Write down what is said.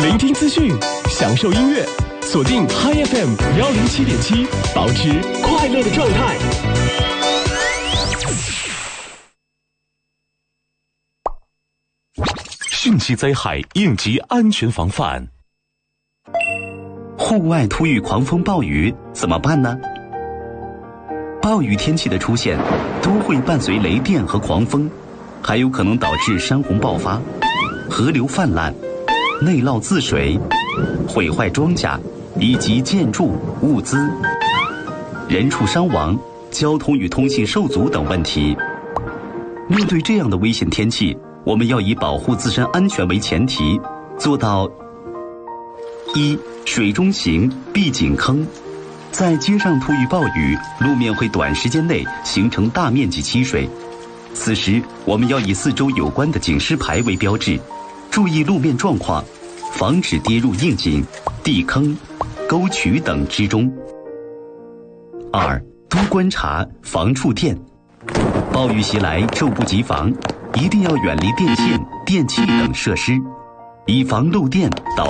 聆听资讯，享受音乐，锁定 Hi FM 107.7，保持快乐的状态。 汛期灾害应急安全防范。 户外突遇狂风暴雨怎么办呢？暴雨天气的出现都会伴随雷电和狂风，还有可能导致山洪爆发、河流泛滥、内涝自水、毁坏庄稼以及建筑物资、人畜伤亡、交通与通信受阻等问题。面对这样的危险天气，我们要以保护自身安全为前提，做到一、水中行，避井坑。在街上突遇暴雨，路面会短时间内形成大面积积水，此时我们要以四周有关的警示牌为标志，注意路面状况，防止跌入窨井、地坑、沟渠等之中。二、多观察，防触电。暴雨袭来，猝不及防，一定要远离电线、电器等设施，以防漏电导